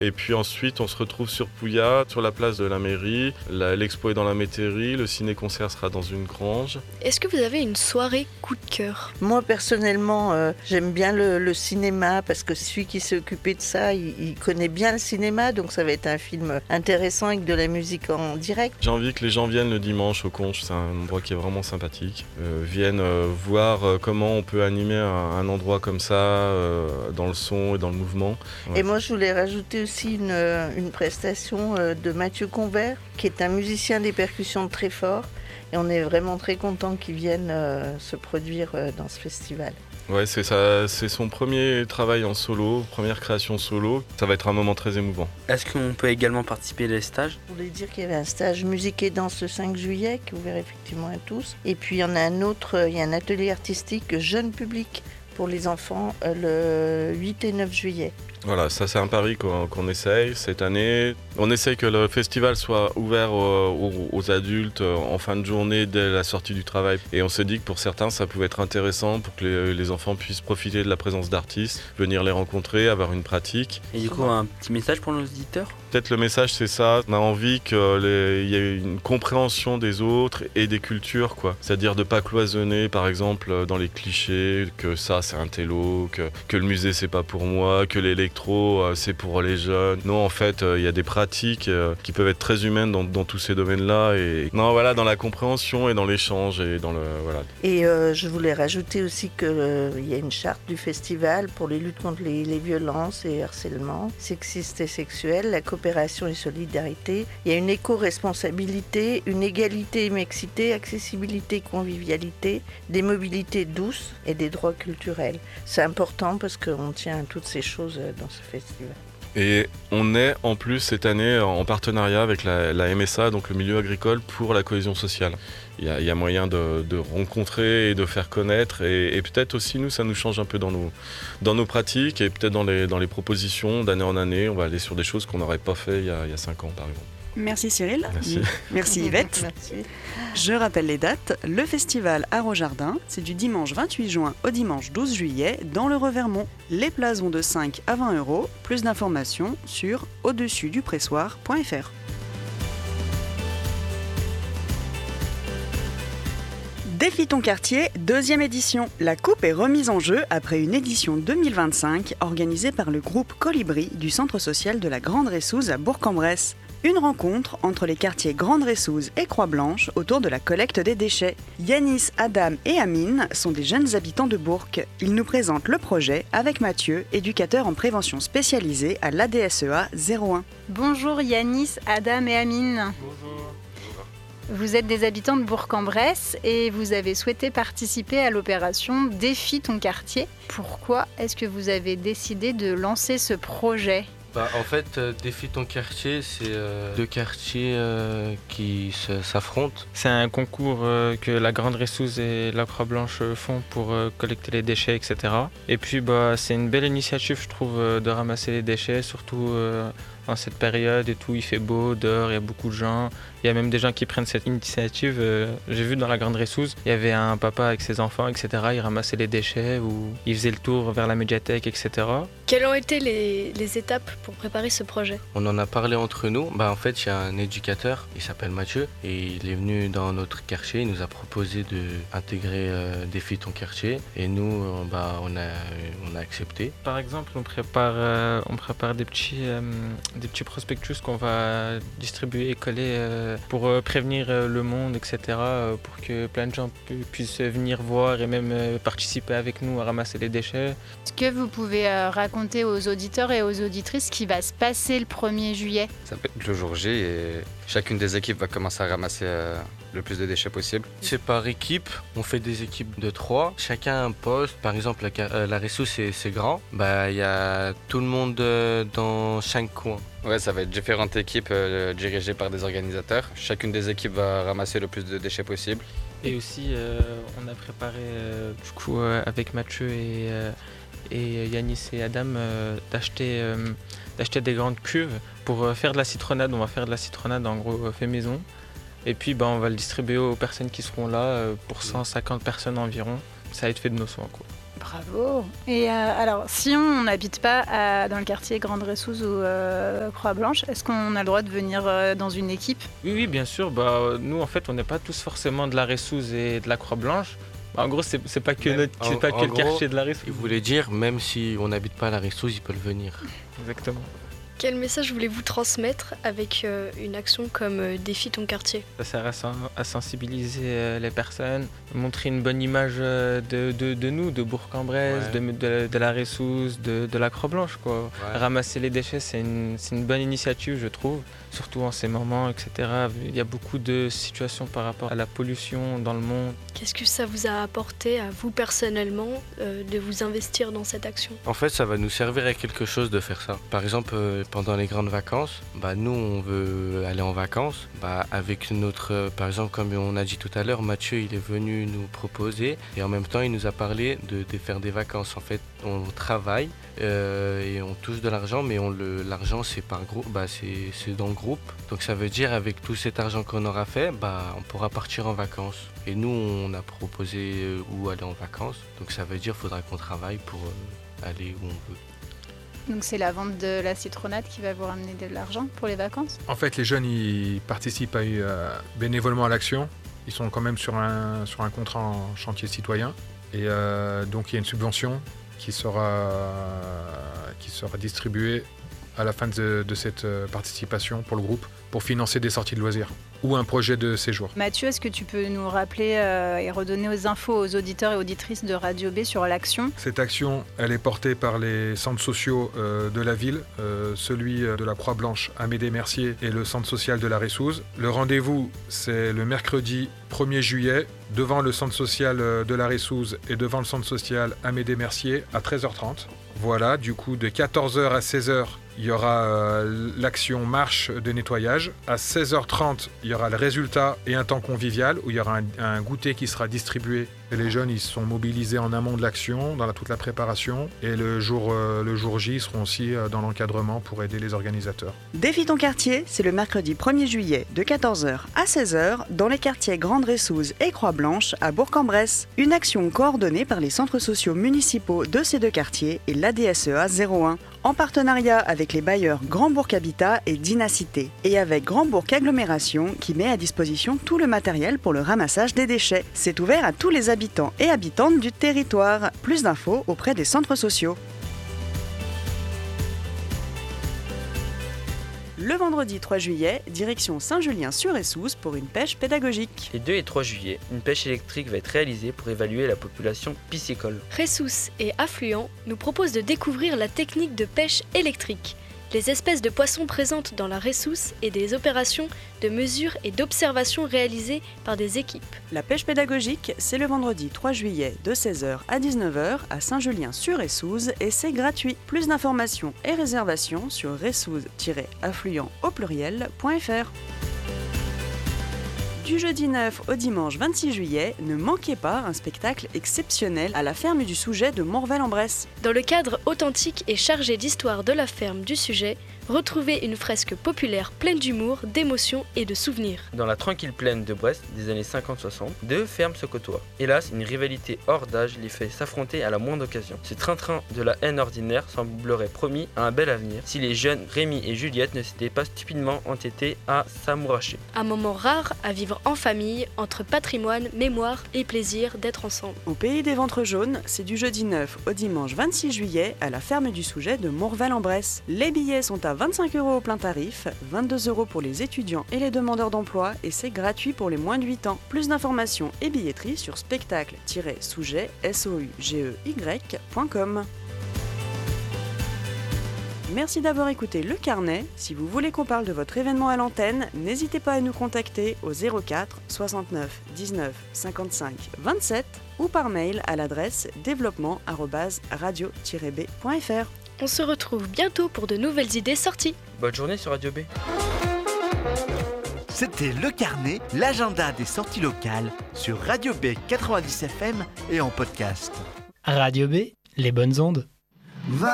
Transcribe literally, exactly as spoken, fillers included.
Et puis ensuite, on se retrouve sur Pouillat, sur la place de la mairie. La- L'expo est dans la métairie, le ciné-concert sera dans une grange. Est-ce que vous avez une soirée coup de cœur ? Moi personnellement, euh, j'aime bien le, le cinéma parce que celui qui s'est occupé de ça, il, il connaît bien le cinéma, donc ça va être un film intéressant avec de la musique en direct. J'ai envie que les gens viennent le dimanche au Conche, c'est un endroit qui est vraiment sympathique. Euh, viennent euh, voir euh, comment on peut animer un, un endroit comme ça, euh, dans le son et dans le mouvement. Ouais. Et moi je voulais rajouter aussi une, une prestation de Mathieu Convert, qui est un musicien des percussions très fort. Et on est vraiment très content qu'il vienne euh, se produire euh, dans ce festival. Ouais, c'est, ça, c'est son premier travail en solo, première création solo. Ça va être un moment très émouvant. Est-ce qu'on peut également participer à des stages ? Je voulais dire qu'il y avait un stage musique et danse le cinq juillet, qui est ouvert effectivement à tous. Et puis il y en a un autre, il y a un atelier artistique jeune public pour les enfants euh, le huit et neuf juillet. Voilà, ça c'est un pari qu'on, qu'on essaye cette année. On essaye que le festival soit ouvert aux, aux adultes en fin de journée dès la sortie du travail. Et on s'est dit que pour certains ça pouvait être intéressant pour que les, les enfants puissent profiter de la présence d'artistes, venir les rencontrer, avoir une pratique. Et du coup, un petit message pour nos auditeurs ? Peut-être le message c'est ça, on a envie qu'il y ait une compréhension des autres et des cultures, quoi. C'est-à-dire de ne pas cloisonner par exemple dans les clichés, que ça c'est un télo, que, que le musée c'est pas pour moi, que l'électro euh, c'est pour les jeunes. Non, en fait il euh, y a des pratiques euh, qui peuvent être très humaines dans, dans tous ces domaines-là. Et non, voilà, dans la compréhension et dans l'échange et dans le voilà. Et euh, je voulais rajouter aussi qu'il euh, y a une charte du festival pour les luttes contre les, les violences et harcèlements sexistes et sexuels, la coopération et solidarité. Il y a une éco-responsabilité, une égalité et mixité, accessibilité et convivialité, des mobilités douces et des droits culturels. C'est important parce qu'on tient à toutes ces choses dans ce festival. Et on est en plus cette année en partenariat avec la, la M S A, donc le milieu agricole pour la cohésion sociale. Il y a, il y a moyen de, de rencontrer et de faire connaître et, et peut-être aussi nous ça nous change un peu dans nos, dans nos pratiques et peut-être dans les, dans les propositions d'année en année. On va aller sur des choses qu'on n'aurait pas fait il y a, il y a cinq ans par exemple. Merci Cyril. Merci. Merci Yvette. Merci. Je rappelle les dates. Le festival Arros Jardin, c'est du dimanche vingt-huit juin au dimanche douze juillet dans le Revermont. Les places vont de cinq à vingt euros. Plus d'informations sur au-dessus du pressoir point f r. Défi ton quartier, deuxième édition. La coupe est remise en jeu après une édition deux mille vingt-cinq organisée par le groupe Colibri du centre social de la Grande Ressouze à Bourg-en-Bresse. Une rencontre entre les quartiers Grande Ressouze et Croix-Blanche autour de la collecte des déchets. Yanis, Adam et Amine sont des jeunes habitants de Bourg. Ils nous présentent le projet avec Mathieu, éducateur en prévention spécialisé à l'A D S E A zéro un. Bonjour Yanis, Adam et Amine. Bonjour. Vous êtes des habitants de Bourg-en-Bresse et vous avez souhaité participer à l'opération Défi ton quartier. Pourquoi est-ce que vous avez décidé de lancer ce projet ? Bah, en fait, euh, Défi ton quartier, c'est euh, deux quartiers euh, qui se, s'affrontent. C'est un concours euh, que la Grande Ressouze et la Croix-Blanche font pour euh, collecter les déchets, et cetera. Et puis, bah, c'est une belle initiative, je trouve, euh, de ramasser les déchets, surtout euh, en cette période et tout. Il fait beau, dehors, il y a beaucoup de gens. Il y a même des gens qui prennent cette initiative. Euh, j'ai vu dans la Grande Ressouze, il y avait un papa avec ses enfants, et cetera. Il ramassait les déchets ou il faisait le tour vers la médiathèque, et cetera. Quelles ont été les, les étapes pour préparer ce projet ? On en a parlé entre nous. Bah, en fait, il y a un éducateur, il s'appelle Mathieu, et il est venu dans notre quartier. Il nous a proposé d'intégrer euh, Défi ton quartier. Et nous, euh, bah, on, a, on a accepté. Par exemple, on prépare, euh, on prépare des, petits, euh, des petits prospectus qu'on va distribuer et coller euh, pour euh, prévenir euh, le monde, et cetera. Euh, pour que plein de gens pu- puissent venir voir et même euh, participer avec nous à ramasser les déchets. Est-ce que vous pouvez euh, raconter aux auditeurs et aux auditrices ce qui va se passer le premier juillet ? Ça peut être le jour J et chacune des équipes va commencer à ramasser euh, le plus de déchets possible. C'est par équipe, on fait des équipes de trois. Chacun a un poste. Par exemple, la, euh, la Ressouze, c'est, c'est grand. Bah, il y a tout le monde euh, dans chaque coin. Ouais, ça va être différentes équipes euh, dirigées par des organisateurs. Chacune des équipes va ramasser le plus de déchets possible. Et aussi, euh, on a préparé euh, du coup euh, avec Mathieu et, euh, et Yanis et Adam euh, d'acheter, euh, d'acheter des grandes cuves pour euh, faire de la citronnade. On va faire de la citronnade en gros euh, fait maison. Et puis bah, on va le distribuer aux personnes qui seront là euh, pour cent cinquante personnes environ. Ça va être fait de nos soins, quoi. Bravo. Et euh, alors, si on n'habite pas à- dans le quartier Grande Ressouze ou euh, Croix-Blanche, est-ce qu'on a le droit de venir euh, dans une équipe? Oui, oui, bien sûr. Bah, nous, en fait, on n'est pas tous forcément de la Ressouze et de la Croix-Blanche. Bah, en gros, c'est, c'est pas que, Même- notre, c'est en- pas en que le gros, quartier de la Ressouze. Il voulait dire, même si on n'habite pas à la Ressouze, ils peuvent venir. Exactement. Quel message voulez-vous transmettre avec euh, une action comme euh, Défie ton quartier? Ça sert à, sen- à sensibiliser euh, les personnes, montrer une bonne image euh, de, de, de nous, de Bourg-en-Bresse, Ouais. de, de, de la Ressouze, de, de la Croix-Blanche, quoi. Ouais. Ramasser les déchets, c'est une, c'est une bonne initiative, je trouve, surtout en ces moments, et cetera. Il y a beaucoup de situations par rapport à la pollution dans le monde. Qu'est-ce que ça vous a apporté à vous personnellement euh, de vous investir dans cette action? En fait, ça va nous servir à quelque chose de faire ça. Par exemple, euh, pendant les grandes vacances, bah, nous, on veut aller en vacances. Bah, avec notre, euh, par exemple, comme on a dit tout à l'heure, Mathieu, il est venu nous proposer et en même temps, il nous a parlé de, de faire des vacances. En fait, on travaille euh, et on touche de l'argent, mais on le, l'argent, c'est par groupe, bah, c'est, c'est dans le groupe. Donc, ça veut dire, avec tout cet argent qu'on aura fait, bah, on pourra partir en vacances. Et nous, on a proposé euh, où aller en vacances. Donc, ça veut dire qu'il faudra qu'on travaille pour euh, aller où on veut. Donc c'est la vente de la citronnade qui va vous ramener de l'argent pour les vacances? En fait, les jeunes, ils participent à, euh, bénévolement à l'action. Ils sont quand même sur un, sur un contrat en chantier citoyen. Et euh, donc, il y a une subvention qui sera, qui sera distribuée à la fin de, de cette participation pour le groupe pour financer des sorties de loisirs ou un projet de séjour. Mathieu, est-ce que tu peux nous rappeler euh, et redonner aux infos aux auditeurs et auditrices de Radio B sur l'action? Cette action, elle est portée par les centres sociaux euh, de la ville, euh, celui de la Croix-Blanche Amédée-Mercier et le centre social de la Ressouze. Le rendez-vous, c'est le mercredi premier juillet, devant le centre social de la Ressouze et devant le centre social Amédée-Mercier à treize heures trente. Voilà, du coup, de quatorze heures à seize heures, il y aura euh, l'action marche de nettoyage. À seize heures trente, il y aura le résultat et un temps convivial où il y aura un, un goûter qui sera distribué. Et les jeunes, ils sont mobilisés en amont de l'action, dans la, toute la préparation. Et le jour, euh, le jour J, ils seront aussi euh, dans l'encadrement pour aider les organisateurs. Défie ton quartier, c'est le mercredi premier juillet de quatorze heures à seize heures dans les quartiers Grande Ressouze et Croix-Blanche à Bourg-en-Bresse. Une action coordonnée par les centres sociaux municipaux de ces deux quartiers et l'A D S E A zéro un, en partenariat avec les bailleurs Grand Bourg Habitat et Dynacité, et avec Grand Bourg Agglomération qui met à disposition tout le matériel pour le ramassage des déchets. C'est ouvert à tous les habitants et habitantes du territoire. Plus d'infos auprès des centres sociaux. Le vendredi trois juillet, direction Saint-Julien-sur-Ressouze pour une pêche pédagogique. Les deux et trois juillet, une pêche électrique va être réalisée pour évaluer la population piscicole. Ressouze et Affluent nous proposent de découvrir la technique de pêche électrique, les espèces de poissons présentes dans la Ressouze et des opérations de mesure et d'observation réalisées par des équipes. La pêche pédagogique, c'est le vendredi trois juillet de seize heures à dix-neuf heures à Saint-Julien-sur-Ressouze et c'est gratuit. Plus d'informations et réservations sur ressouze-affluent au pluriel.fr. Du jeudi neuf au dimanche vingt-six juillet, ne manquez pas un spectacle exceptionnel à la ferme du Sujet de Morvel-en-Bresse. Dans le cadre authentique et chargé d'histoire de la ferme du Sujet, retrouvez une fresque populaire pleine d'humour, d'émotions et de souvenirs. Dans la tranquille plaine de Brest des années cinquante soixante, deux fermes se côtoient. Hélas, une rivalité hors d'âge les fait s'affronter à la moindre occasion. Ce train-train de la haine ordinaire semblerait promis à un bel avenir si les jeunes Rémi et Juliette ne s'étaient pas stupidement entêtés à s'amouracher. Un moment rare à vivre en famille, entre patrimoine, mémoire et plaisir d'être ensemble. Au pays des ventres jaunes, c'est du jeudi neuf au dimanche vingt-six juillet à la ferme du Sujet de Morvel-en-Bresse. Les billets sont à vingt-cinq euros au plein tarif, vingt-deux euros pour les étudiants et les demandeurs d'emploi et c'est gratuit pour les moins de huit ans. Plus d'informations et billetterie sur spectacle-sujet point com. Merci d'avoir écouté Le Carnet. Si vous voulez qu'on parle de votre événement à l'antenne, n'hésitez pas à nous contacter au zéro quatre soixante-neuf dix-neuf cinquante-cinq vingt-sept ou par mail à l'adresse développement arobase radio tiret b point f r. On se retrouve bientôt pour de nouvelles idées sorties. Bonne journée sur Radio B. C'était Le Carnet, l'agenda des sorties locales sur Radio B quatre-vingt-dix F M et en podcast. Radio B, les bonnes ondes.